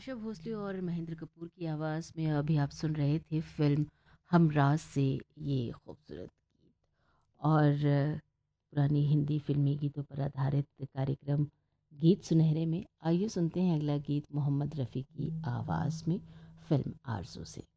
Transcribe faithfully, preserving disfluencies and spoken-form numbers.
आशा भोसले और महेंद्र कपूर की आवाज़ में अभी आप सुन रहे थे फिल्म हमराज से ये खूबसूरत गीत। और अ, पुरानी हिंदी फिल्मी गीतों पर आधारित कार्यक्रम गीत सुनहरे में आइए सुनते हैं अगला गीत मोहम्मद रफ़ी की आवाज़ में फिल्म आरज़ू से।